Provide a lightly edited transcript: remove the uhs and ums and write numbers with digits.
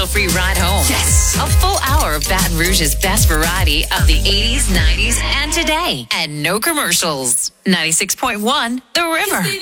commercial-free ride home. Yes! A full hour of Baton Rouge's best variety of the 80s, 90s, and today. And no commercials. 96.1 The River.